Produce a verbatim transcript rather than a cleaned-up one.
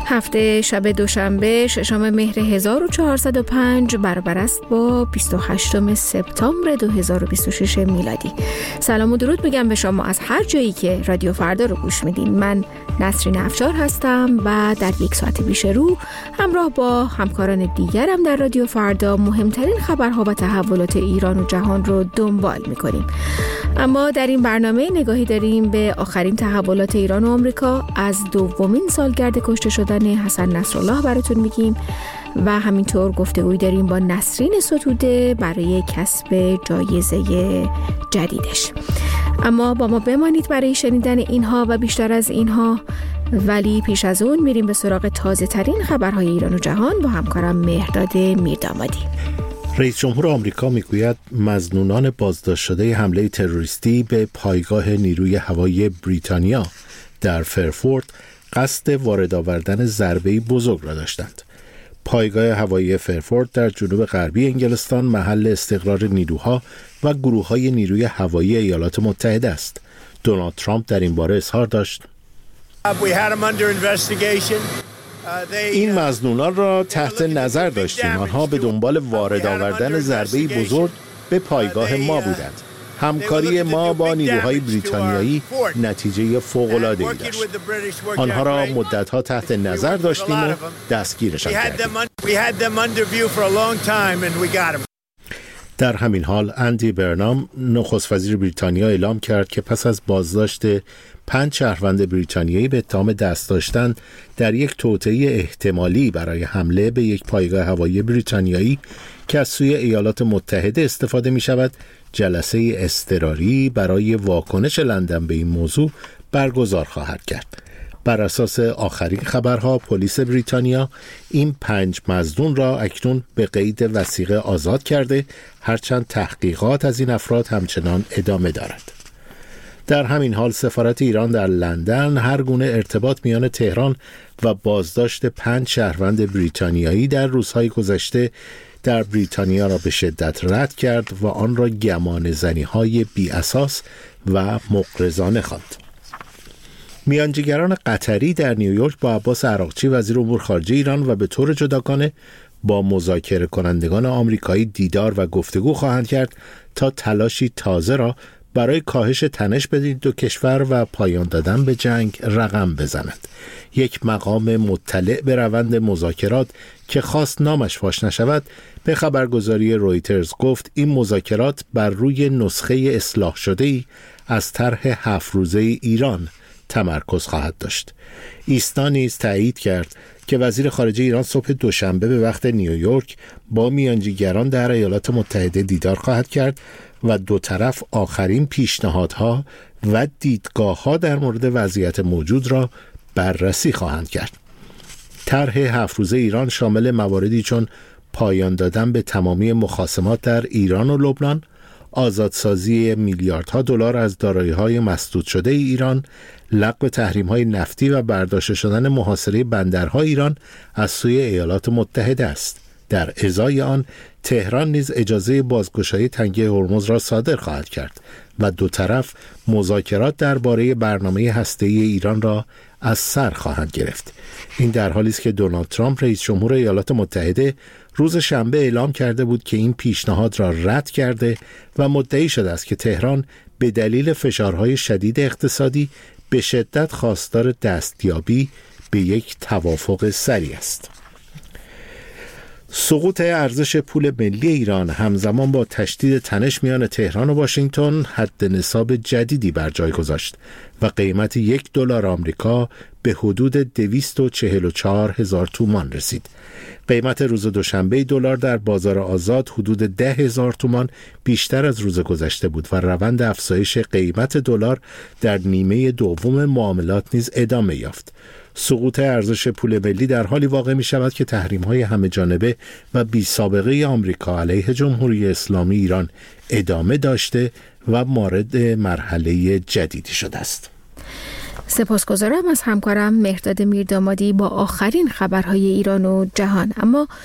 هفته شب دوشنبه ششم مهر هزار و چهارصد و پنج برابر است با بیست و هشتم سپتامبر دو هزار و بیست و شش میلادی. سلام و درود میگم به شما از هر جایی که رادیو فردا رو گوش میدین. من نسرین افشار هستم و در یک ساعت پیش رو همراه با همکاران دیگرم در رادیو فردا مهمترین خبرها و تحولات ایران و جهان رو دنبال میکنیم. اما در این برنامه نگاهی داریم به آخرین تحولات ایران و آمریکا، از دومین سالگرد کشته شدن حسن نصرالله براتون میگیم و همینطور گفتگویی داریم با نسرین ستوده برای کسب جایزه جدیدش. اما با ما بمانید برای شنیدن اینها و بیشتر از اینها، ولی پیش از اون میریم به سراغ تازه ترین خبرهای ایران و جهان با همکارم مهرداد میردامادی. رئیس جمهور آمریکا میگوید مظنونان بازداشت شده حمله تروریستی به پایگاه نیروی هوایی بریتانیا در فرفورد قصد وارد آوردن ضربه‌ای بزرگ را داشتند. پایگاه هوایی فرفورد در جنوب غربی انگلستان محل استقرار نیروها و گروه‌های نیروی هوایی ایالات متحده است. دونالد ترامپ در این باره اظهار داشت: این مظنونان را تحت نظر داشتیم. آنها به دنبال وارد آوردن ضربه‌ای بزرگ به پایگاه ما بودند. همکاری ما با نیروهای بریتانیایی نتیجه فوق‌العاده‌ای داشت. آنها را مدت‌ها تحت نظر داشتیم و دستگیرشان کردیم. در همین حال اندی برنام نخست وزیر بریتانیا اعلام کرد که پس از بازداشت پنج شهروند بریتانیایی به اتهام دست داشتن در یک توطئه احتمالی برای حمله به یک پایگاه هوایی بریتانیایی که از سوی ایالات متحده استفاده می شود، جلسه اضطراری برای واکنش لندن به این موضوع برگزار خواهد کرد. بر اساس آخرین خبرها پلیس بریتانیا این پنج مظنون را اکنون به قید وثیقه آزاد کرده، هرچند تحقیقات از این افراد همچنان ادامه دارد. در همین حال سفارت ایران در لندن هر گونه ارتباط میان تهران و بازداشت پنج شهروند بریتانیایی در روزهای گذشته در بریتانیا را به شدت رد کرد و آن را گمان زنی‌های بی اساس و مغرضانه خواند. میانجیگران قطری در نیویورک با عباس عراقچی وزیر امور خارجه ایران و به طور جداگانه با مذاکره کنندگان آمریکایی دیدار و گفتگو خواهند کرد تا تلاشی تازه را برای کاهش تنش بین دو کشور و پایان دادن به جنگ رقم بزنند. یک مقام مطلع به روند مذاکرات که خواست نامش فاش نشود به خبرگزاری رویترز گفت این مذاکرات بر روی نسخه اصلاح شده‌ای از طرح هفت روزه ایران تمرکز خواهد داشت. ایسنا نیز تایید کرد که وزیر خارجه ایران صبح دوشنبه به وقت نیویورک با میانجیگران در ایالات متحده دیدار خواهد کرد و دو طرف آخرین پیشنهادها و دیدگاه‌ها در مورد وضعیت موجود را بررسی خواهند کرد. طرح هفت روزه ایران شامل مواردی چون پایان دادن به تمامی مخاصمات در ایران و لبنان، آزادسازی میلیاردها دلار از دارایی‌های مسدود شده ای ایران، لغو تحریم‌های نفتی و برداشته شدن محاصره بندرهای ایران از سوی ایالات متحده است. در ازای آن تهران نیز اجازه بازگشایی تنگه هرمز را صادر خواهد کرد و دو طرف مذاکرات درباره برنامه هسته‌ای ایران را از سر خواهند گرفت. این در حالی است که دونالد ترامپ رئیس جمهور ایالات متحده روز شنبه اعلام کرده بود که این پیشنهاد را رد کرده و مدعی شده است که تهران به دلیل فشارهای شدید اقتصادی به شدت خواستار دستیابی به یک توافق سریع است. سقوط ارزش پول ملی ایران همزمان با تشدید تنش میان تهران و واشنگتن حد نصاب جدیدی بر جای گذاشت و قیمت یک دلار آمریکا به حدود دویست و چهل و چهار هزار تومان رسید. قیمت روز دوشنبه دلار در بازار آزاد حدود ده هزار تومان بیشتر از روز گذشته بود و روند افزایش قیمت دلار در نیمه دوم معاملات نیز ادامه یافت. سقوط ارزش پول ملی در حالی واقع می شود که تحریم‌های همه جانبه و بی سابقه آمریکا علیه جمهوری اسلامی ایران ادامه داشته و مورد مرحله جدیدی شده است. سپاسگزارم از همکارم مهرداد میردامادی با آخرین خبرهای ایران و جهان. اما